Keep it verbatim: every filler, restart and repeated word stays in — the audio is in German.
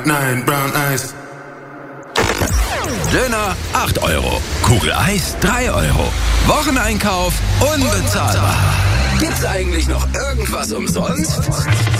Nein, Brown Eyes. Döner acht Euro. Kugel Eis drei Euro. Wocheneinkauf unbezahlbar. Gibt's eigentlich noch irgendwas umsonst?